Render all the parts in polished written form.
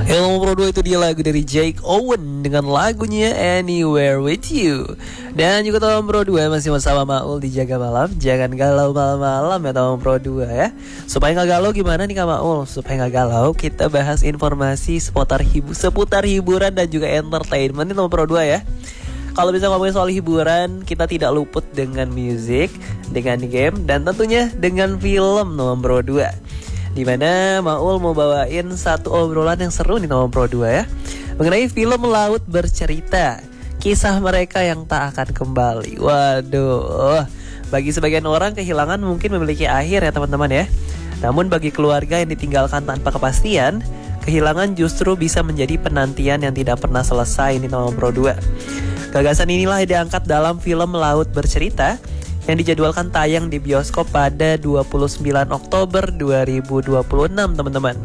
Hello Pro 2, itu dia lagu dari Jake Owen dengan lagunya Anywhere With You. Dan juga Tom Pro 2 masih bersama Maul di Jaga Malam. Jangan galau malam-malam ya Tom Pro 2 ya. Supaya gak galau gimana nih Kak Maul? Supaya gak galau kita bahas informasi seputar hiburan dan juga entertainment nih Tom Pro 2 ya. Kalau bisa ngomongin soal hiburan, kita tidak luput dengan musik, dengan game, dan tentunya dengan film nomor 2. Dimana Maul mau bawain satu obrolan yang seru nih nomor Pro 2 ya, mengenai film Laut Bercerita, kisah mereka yang tak akan kembali. Waduh, bagi sebagian orang kehilangan mungkin memiliki akhir ya teman-teman ya. Namun bagi keluarga yang ditinggalkan tanpa kepastian, kehilangan justru bisa menjadi penantian yang tidak pernah selesai nih nomor Pro 2. Gagasan inilah yang diangkat dalam film Laut Bercerita yang dijadwalkan tayang di bioskop pada 29 Oktober 2026 teman-teman.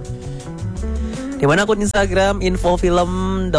Di mana akun Instagram infofilm.ind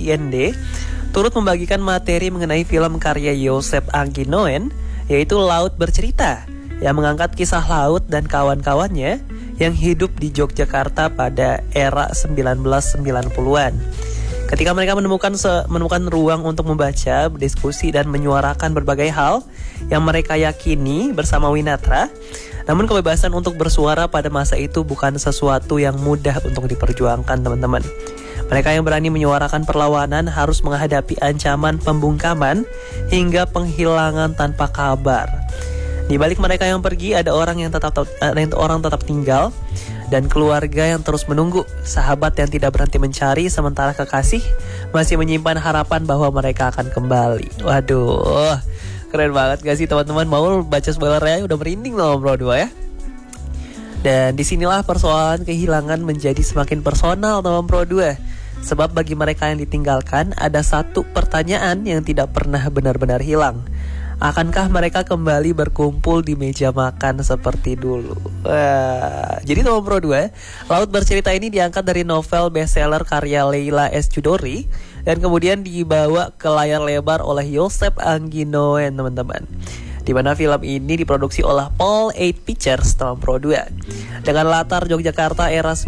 turut membagikan materi mengenai film karya Joseph Anginoen, yaitu Laut Bercerita, yang mengangkat kisah laut dan kawan-kawannya yang hidup di Yogyakarta pada era 1990-an. Ketika mereka menemukan ruang untuk membaca, berdiskusi, dan menyuarakan berbagai hal yang mereka yakini bersama Winatra. Namun kebebasan untuk bersuara pada masa itu bukan sesuatu yang mudah untuk diperjuangkan teman-teman. Mereka yang berani menyuarakan perlawanan harus menghadapi ancaman pembungkaman hingga penghilangan tanpa kabar. Di balik mereka yang pergi ada orang tetap tinggal, dan keluarga yang terus menunggu, sahabat yang tidak berhenti mencari, sementara kekasih masih menyimpan harapan bahwa mereka akan kembali. Waduh, keren banget gak sih teman-teman? Mau baca spoilernya udah merinding loh Bro 2 ya. Dan disinilah persoalan kehilangan menjadi semakin personal teman Pro 2. Sebab bagi mereka yang ditinggalkan ada satu pertanyaan yang tidak pernah benar-benar hilang. Akankah mereka kembali berkumpul di meja makan seperti dulu? Jadi teman Pro 2, Laut Bercerita ini diangkat dari novel bestseller karya Leila S. Chudori dan kemudian dibawa ke layar lebar oleh Joseph Anginoen teman-teman. Di mana film ini diproduksi oleh Paul 8 Pictures teman Pro 2. Dengan latar Yogyakarta era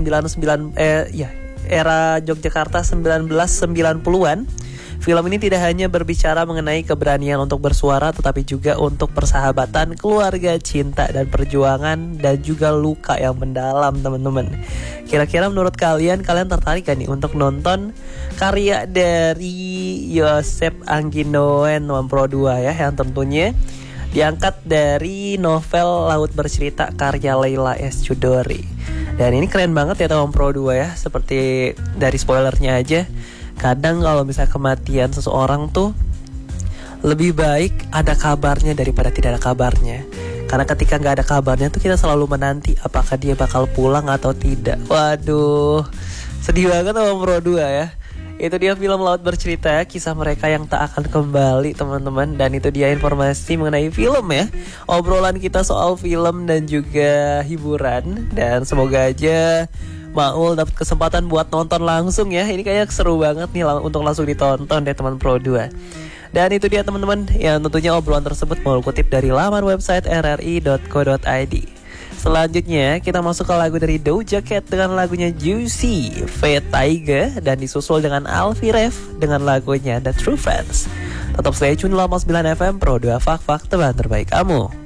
1990-an. Film ini tidak hanya berbicara mengenai keberanian untuk bersuara, tetapi juga untuk persahabatan, keluarga, cinta, dan perjuangan, dan juga luka yang mendalam teman-teman. Kira-kira menurut kalian tertarik kan nih untuk nonton karya dari Joseph Anginoen Pro 2 ya, yang tentunya diangkat dari novel Laut Bercerita karya Leila S. Chudori. Dan ini keren banget ya teman Pro 2 ya, seperti dari spoilernya aja. Kadang kalau misalnya kematian seseorang tuh lebih baik ada kabarnya daripada tidak ada kabarnya. Karena ketika gak ada kabarnya tuh kita selalu menanti apakah dia bakal pulang atau tidak. Waduh, sedih banget sama Pro 2 ya. Itu dia film Laut Bercerita, kisah mereka yang tak akan kembali teman-teman. Dan itu dia informasi mengenai film ya, obrolan kita soal film dan juga hiburan. Dan semoga aja Maul dapat kesempatan buat nonton langsung ya. Ini kayaknya seru banget nih untuk langsung ditonton deh teman Pro 2. Dan itu dia teman-teman, yang tentunya obrolan tersebut Maul kutip dari laman website rri.co.id. Selanjutnya kita masuk ke lagu dari Doja Cat dengan lagunya Juicy, Fate Taiga, dan disusul dengan Alfie Rev dengan lagunya The True Friends. Tetap stay tune 89 FM Pro 2, fak-fak teman terbaik kamu.